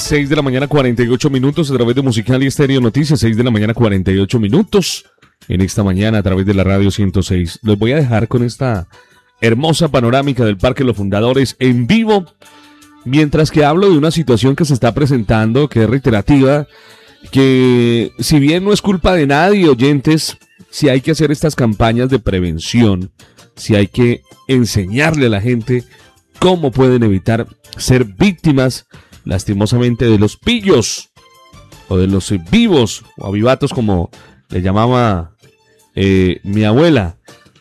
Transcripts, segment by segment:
6 de la mañana 48 minutos a través de Musical y Estéreo Noticias, 6 de la mañana 48 minutos en esta mañana a través de la radio 106. Los voy a dejar con esta hermosa panorámica del Parque Los Fundadores en vivo, mientras que hablo de una situación que se está presentando, que es reiterativa, que si bien no es culpa de nadie, oyentes, si hay que hacer estas campañas de prevención, si hay que enseñarle a la gente cómo pueden evitar ser víctimas, lastimosamente, de los pillos o de los vivos o avivatos, como le llamaba mi abuela.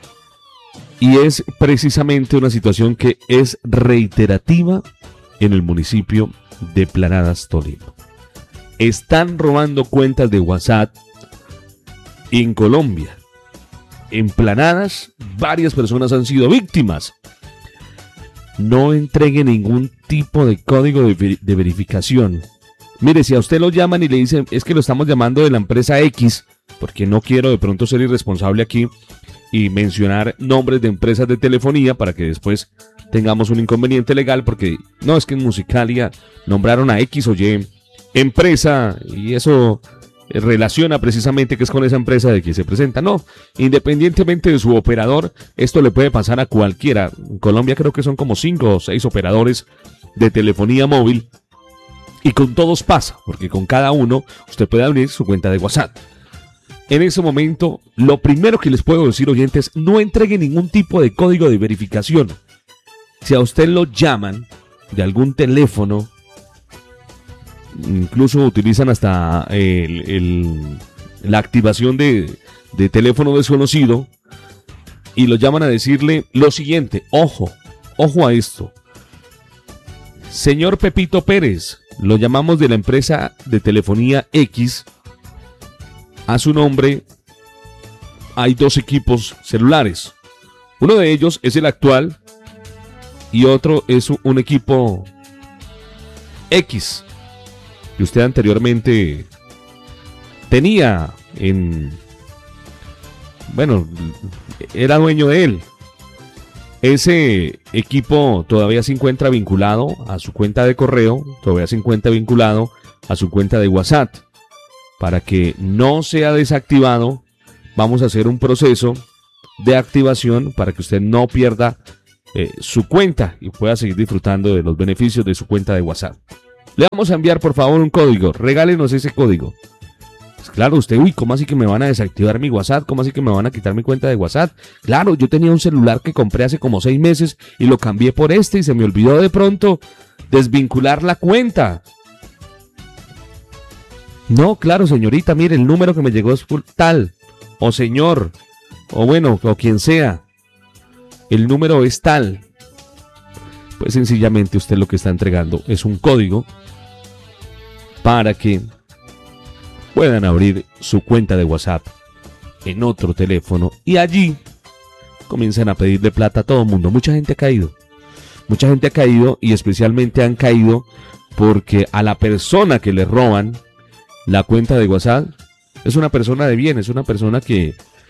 Y es precisamente una situación que es reiterativa en el municipio de Planadas, Tolima. Están robando cuentas de WhatsApp en Colombia. En Planadas, varias personas han sido víctimas. No entregue ningún tipo de código de verificación. Mire, si a usted lo llaman y le dicen, es que lo estamos llamando de la empresa X, porque no quiero de pronto ser irresponsable aquí y mencionar nombres de empresas de telefonía para que después tengamos un inconveniente legal, porque no, es que en Musicalia nombraron a X o Y empresa y eso relaciona precisamente que es con esa empresa de que se presenta. No, independientemente de su operador, esto le puede pasar a cualquiera. En Colombia creo que son como 5 o 6 operadores de telefonía móvil y con todos pasa, porque con cada uno usted puede abrir su cuenta de WhatsApp. En ese momento, lo primero que les puedo decir, oyentes, no entregue ningún tipo de código de verificación. Si a usted lo llaman de algún teléfono, incluso utilizan hasta la activación de teléfono desconocido y lo llaman a decirle lo siguiente: ojo a esto. Señor Pepito Pérez, lo llamamos de la empresa de telefonía X. A su nombre hay 2 equipos celulares. Uno de ellos es el actual y otro es un equipo X que usted anteriormente tenía era dueño de él. Ese equipo todavía se encuentra vinculado a su cuenta de correo, todavía se encuentra vinculado a su cuenta de WhatsApp. Para que no sea desactivado, vamos a hacer un proceso de activación para que usted no pierda su cuenta y pueda seguir disfrutando de los beneficios de su cuenta de WhatsApp. Le vamos a enviar, por favor, un código. Regálenos ese código. Pues claro, usted, ¿cómo así que me van a desactivar mi WhatsApp? ¿Cómo así que me van a quitar mi cuenta de WhatsApp? Claro, yo tenía un celular que compré hace como 6 meses y lo cambié por este y se me olvidó de pronto desvincular la cuenta. No, claro, señorita, mire, el número que me llegó es tal, o señor, o bueno, o quien sea, el número es tal. Pues sencillamente usted lo que está entregando es un código para que puedan abrir su cuenta de WhatsApp en otro teléfono y allí comienzan a pedirle plata a todo el mundo. Mucha gente ha caído y especialmente han caído porque a la persona que le roban la cuenta de WhatsApp es una persona de bien, es una persona que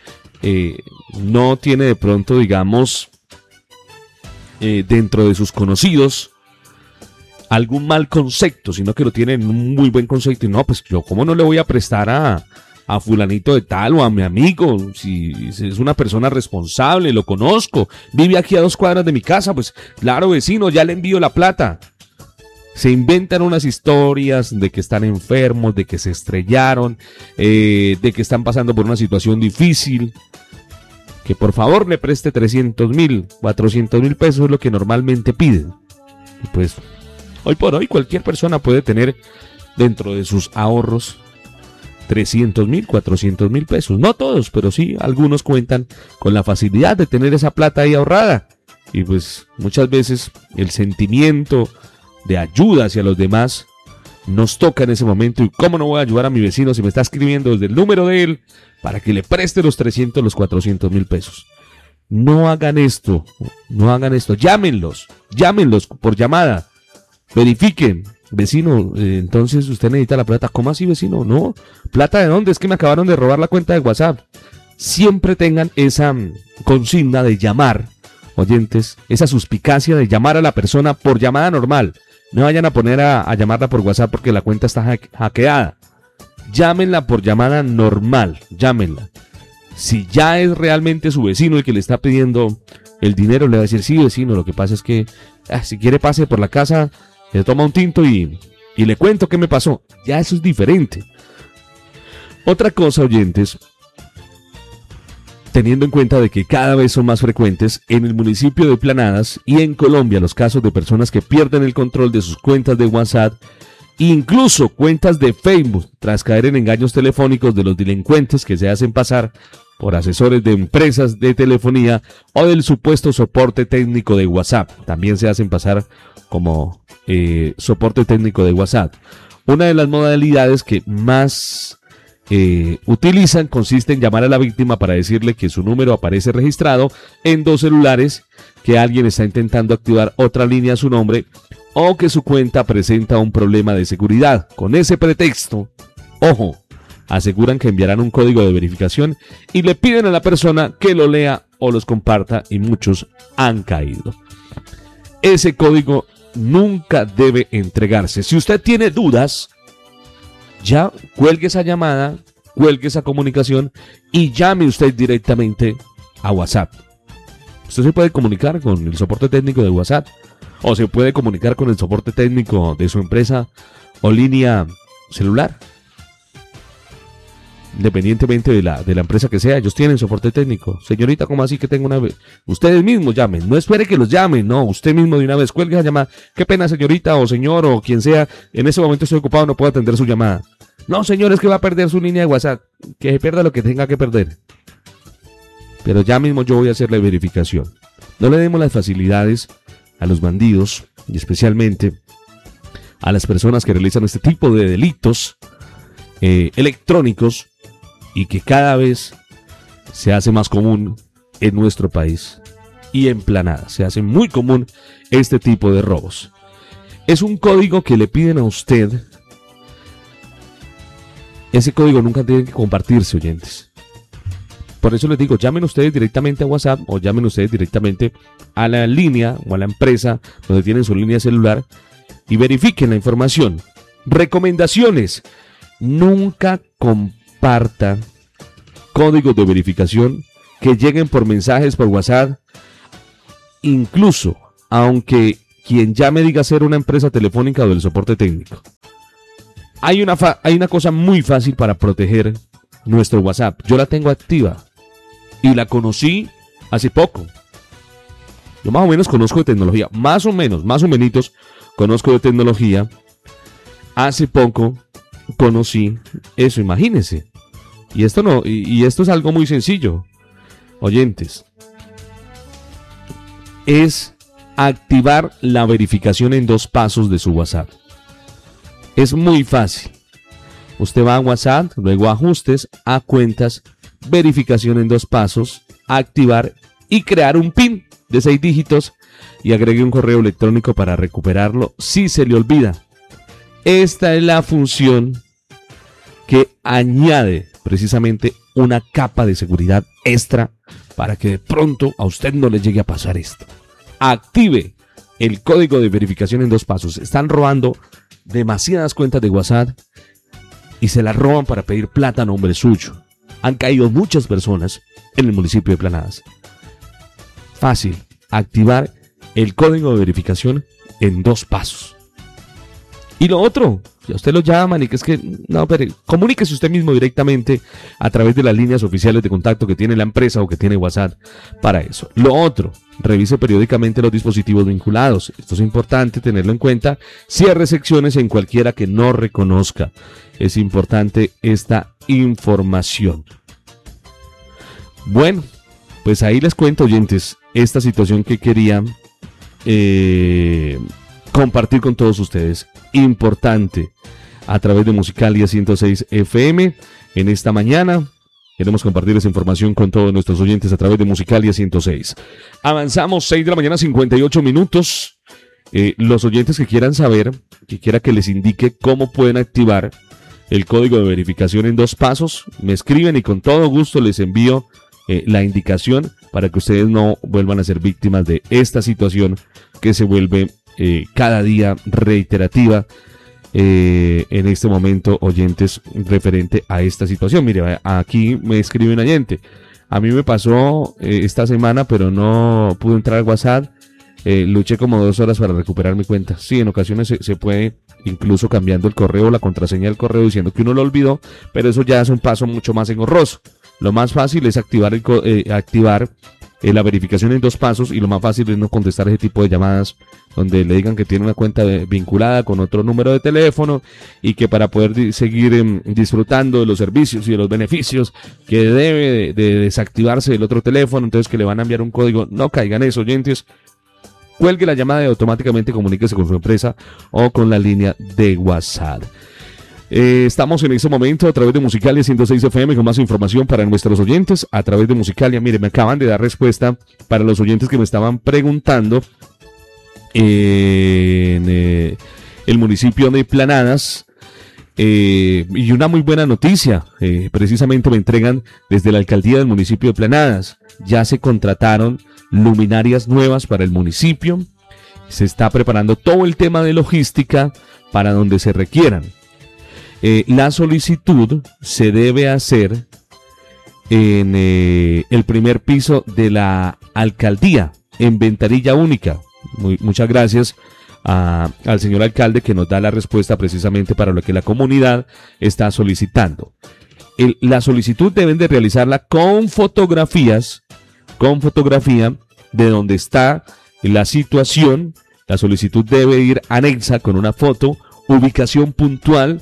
no tiene de pronto, digamos, dentro de sus conocidos algún mal concepto, sino que lo tiene en un muy buen concepto. Y no, pues yo cómo no le voy a prestar a fulanito de tal o a mi amigo, si es una persona responsable, lo conozco, vive aquí a 2 cuadras de mi casa, pues claro, vecino, ya le envío la plata. Se inventan unas historias de que están enfermos, de que se estrellaron, de que están pasando por una situación difícil, que por favor le preste 300,000, 400,000 pesos, es lo que normalmente piden. Y pues, hoy por hoy cualquier persona puede tener dentro de sus ahorros 300,000, 400,000 pesos. No todos, pero sí algunos cuentan con la facilidad de tener esa plata ahí ahorrada. Y pues muchas veces el sentimiento de ayuda hacia los demás nos toca en ese momento. Y cómo no voy a ayudar a mi vecino si me está escribiendo desde el número de él para que le preste los 300, los 400,000 pesos. No hagan esto, llámenlos por llamada, verifiquen. Vecino, entonces usted necesita la plata. ¿Cómo así, vecino? No, ¿plata de dónde? Es que me acabaron de robar la cuenta de WhatsApp. Siempre tengan esa consigna de llamar, oyentes, esa suspicacia de llamar a la persona por llamada normal. No vayan a poner a llamarla por WhatsApp porque la cuenta está hackeada. Llámenla por llamada normal, llámenla. Si ya es realmente su vecino el que le está pidiendo el dinero, le va a decir, sí, vecino, lo que pasa es que si quiere pase por la casa, le toma un tinto y le cuento qué me pasó. Ya eso es diferente. Otra cosa, oyentes, teniendo en cuenta de que cada vez son más frecuentes en el municipio de Planadas y en Colombia los casos de personas que pierden el control de sus cuentas de WhatsApp, incluso cuentas de Facebook, tras caer en engaños telefónicos de los delincuentes que se hacen pasar por asesores de empresas de telefonía o del supuesto soporte técnico de WhatsApp. También se hacen pasar como soporte técnico de WhatsApp. Una de las modalidades que más utilizan consiste en llamar a la víctima para decirle que su número aparece registrado en 2 celulares, que alguien está intentando activar otra línea a su nombre o que su cuenta presenta un problema de seguridad. Con ese pretexto, ojo, aseguran que enviarán un código de verificación y le piden a la persona que lo lea o los comparta, y muchos han caído. Ese código nunca debe entregarse. Si usted tiene dudas, ya cuelgue esa llamada, cuelgue esa comunicación y llame usted directamente a WhatsApp. Usted se puede comunicar con el soporte técnico de WhatsApp o se puede comunicar con el soporte técnico de su empresa o línea celular. Independientemente de la empresa que sea, ellos tienen soporte técnico. Señorita, ¿cómo así que tengo una vez? Ustedes mismos llamen, no espere que los llamen, no, usted mismo de una vez cuelgue esa llamada. Qué pena, señorita o señor o quien sea, en ese momento estoy ocupado, no puedo atender su llamada. No, señor, es que va a perder su línea de WhatsApp. Que se pierda lo que tenga que perder. Pero ya mismo yo voy a hacer la verificación. No le demos las facilidades a los bandidos y especialmente a las personas que realizan este tipo de delitos electrónicos, y que cada vez se hace más común en nuestro país y en Planadas. Se hace muy común este tipo de robos. Es un código que le piden a usted. Ese código nunca tiene que compartirse, oyentes. Por eso les digo, llamen ustedes directamente a WhatsApp o llamen ustedes directamente a la línea o a la empresa donde tienen su línea celular y verifiquen la información. Recomendaciones: nunca comparta códigos de verificación que lleguen por mensajes por WhatsApp, incluso aunque quien llame diga ser una empresa telefónica o del soporte técnico. Hay una cosa muy fácil para proteger nuestro WhatsApp. Yo la tengo activa y la conocí hace poco. Yo más o menos conozco de tecnología, más o menos conozco de tecnología. Hace poco conocí eso, imagínense. Y esto es algo muy sencillo, oyentes. Es activar la verificación en 2 pasos de su WhatsApp. Es muy fácil. Usted va a WhatsApp, luego a ajustes, a cuentas, verificación en 2 pasos, activar y crear un PIN de 6 dígitos y agregue un correo electrónico para recuperarlo si se le olvida. Esta es la función que añade precisamente una capa de seguridad extra para que de pronto a usted no le llegue a pasar esto. Active el código de verificación en 2 pasos. Están robando demasiadas cuentas de WhatsApp y se las roban para pedir plata a nombre suyo. Han caído muchas personas en el municipio de Planadas. Fácil, activar el código de verificación en 2 pasos. Y lo otro, si a usted lo llaman y que es que, no, pero comuníquese usted mismo directamente a través de las líneas oficiales de contacto que tiene la empresa o que tiene WhatsApp para eso. Lo otro, revise periódicamente los dispositivos vinculados. Esto es importante tenerlo en cuenta. Cierre secciones en cualquiera que no reconozca. Es importante esta información. Bueno, pues ahí les cuento, oyentes, esta situación que quería compartir con todos ustedes. Importante, a través de Musicalia 106 FM en esta mañana. Queremos compartir esa información con todos nuestros oyentes a través de Musicalia 106. Avanzamos, 6 de la mañana, 58 minutos. Los oyentes que quieran saber, que quiera que les indique cómo pueden activar el código de verificación en 2 pasos, me escriben y con todo gusto les envío la indicación para que ustedes no vuelvan a ser víctimas de esta situación que se vuelve cada día reiterativa en este momento, oyentes, referente a esta situación. Mire, aquí me escribe un oyente. A mí me pasó esta semana, pero no pude entrar al WhatsApp. Luché como 2 horas para recuperar mi cuenta. Sí, en ocasiones se puede, incluso cambiando el correo, la contraseña del correo, diciendo que uno lo olvidó, pero eso ya es un paso mucho más engorroso. Lo más fácil es activar la verificación en 2 pasos, y lo más fácil es no contestar ese tipo de llamadas donde le digan que tiene una cuenta vinculada con otro número de teléfono y que para poder seguir disfrutando de los servicios y de los beneficios que debe de desactivarse el otro teléfono, entonces que le van a enviar un código. No caigan eso, oyentes. Cuelgue la llamada y automáticamente comuníquese con su empresa o con la línea de WhatsApp. Estamos en este momento a través de Musicalia 106 FM con más información para nuestros oyentes a través de Musicalia. Mire, me acaban de dar respuesta para los oyentes que me estaban preguntando en el municipio de Planadas. Y una muy buena noticia, precisamente me entregan desde la alcaldía del municipio de Planadas. Ya se contrataron luminarias nuevas para el municipio. Se está preparando todo el tema de logística para donde se requieran. La solicitud se debe hacer en el primer piso de la alcaldía, en ventanilla única. Muchas gracias al señor alcalde, que nos da la respuesta precisamente para lo que la comunidad está solicitando. La solicitud deben de realizarla con fotografía de donde está la situación. La solicitud debe ir anexa con una foto, ubicación puntual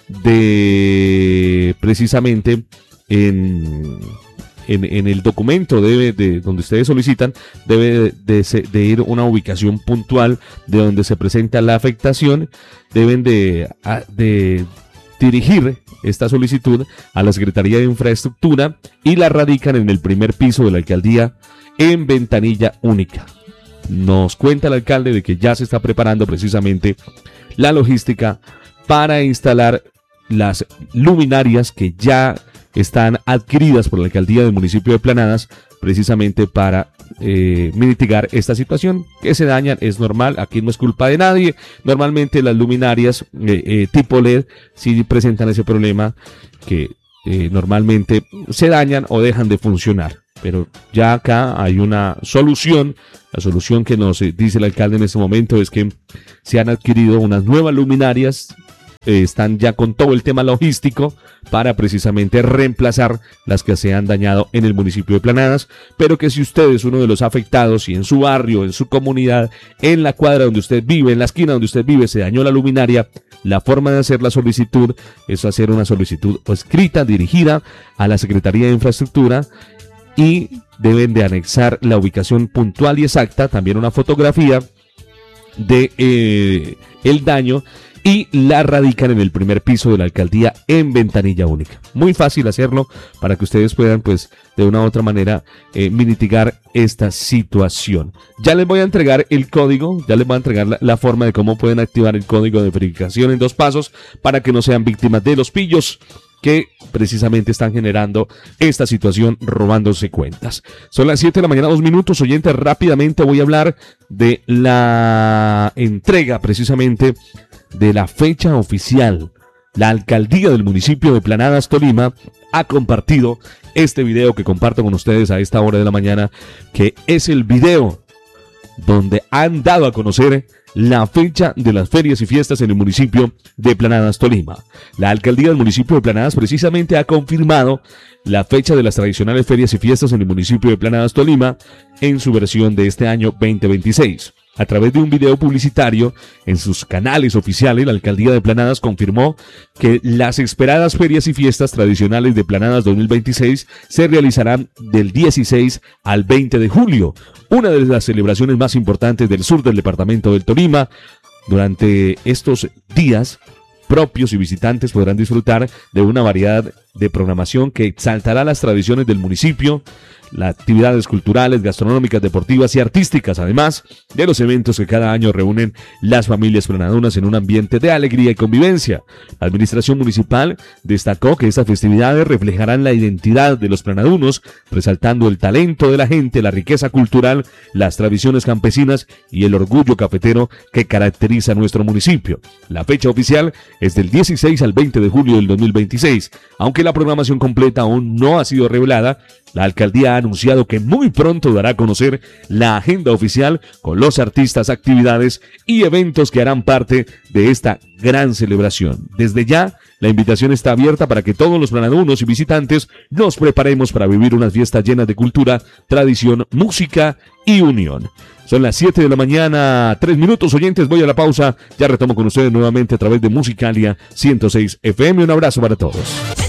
de precisamente en el documento de donde ustedes solicitan, debe de ir una ubicación puntual de donde se presenta la afectación. Deben de dirigir esta solicitud a la Secretaría de Infraestructura y la radican en el primer piso de la alcaldía en ventanilla única. Nos cuenta el alcalde de que ya se está preparando precisamente la logística para instalar las luminarias que ya están adquiridas por la alcaldía del municipio de Planadas, precisamente para mitigar esta situación que se dañan. Es normal, aquí no es culpa de nadie. Normalmente las luminarias tipo LED sí presentan ese problema, que normalmente se dañan o dejan de funcionar. Pero ya acá hay una solución. La solución que nos dice el alcalde en este momento es que se han adquirido unas nuevas luminarias. Están ya con todo el tema logístico para precisamente reemplazar las que se han dañado en el municipio de Planadas, pero que si usted es uno de los afectados y en su barrio, en su comunidad, en la cuadra donde usted vive, en la esquina donde usted vive, se dañó la luminaria, la forma de hacer la solicitud es hacer una solicitud escrita dirigida a la Secretaría de Infraestructura, y deben de anexar la ubicación puntual y exacta, también una fotografía de el daño, y la radican en el primer piso de la alcaldía en ventanilla única. Muy fácil hacerlo para que ustedes puedan, pues, de una u otra manera mitigar esta situación. Ya les voy a entregar el código, ya les voy a entregar la forma de cómo pueden activar el código de verificación en 2 pasos para que no sean víctimas de los pillos que precisamente están generando esta situación, robándose cuentas. Son las 7 de la mañana, 2 minutos. Oyentes, rápidamente voy a hablar de la entrega precisamente de la fecha oficial. La alcaldía del municipio de Planadas, Tolima, ha compartido este video que comparto con ustedes a esta hora de la mañana, que es el video donde han dado a conocer la fecha de las ferias y fiestas en el municipio de Planadas, Tolima. La alcaldía del municipio de Planadas precisamente ha confirmado la fecha de las tradicionales ferias y fiestas en el municipio de Planadas, Tolima, en su versión de este año 2026. A través de un video publicitario en sus canales oficiales, la alcaldía de Planadas confirmó que las esperadas ferias y fiestas tradicionales de Planadas 2026 se realizarán del 16 al 20 de julio, una de las celebraciones más importantes del sur del departamento del Tolima. Durante estos días, propios y visitantes podrán disfrutar de una variedad de programación que exaltará las tradiciones del municipio, las actividades culturales, gastronómicas, deportivas y artísticas, además de los eventos que cada año reúnen las familias planadunas en un ambiente de alegría y convivencia. La administración municipal destacó que estas festividades reflejarán la identidad de los planadunos, resaltando el talento de la gente, la riqueza cultural, las tradiciones campesinas y el orgullo cafetero que caracteriza a nuestro municipio. La fecha oficial es del 16 al 20 de julio del 2026, aunque la programación completa aún no ha sido revelada. La alcaldía ha anunciado que muy pronto dará a conocer la agenda oficial con los artistas, actividades y eventos que harán parte de esta gran celebración. Desde ya, la invitación está abierta para que todos los planadunos y visitantes nos preparemos para vivir unas fiestas llenas de cultura, tradición, música y unión. Son las 7 de la mañana, 3 minutos, oyentes, voy a la pausa, ya retomo con ustedes nuevamente a través de Musicalia 106 FM. Un abrazo para todos.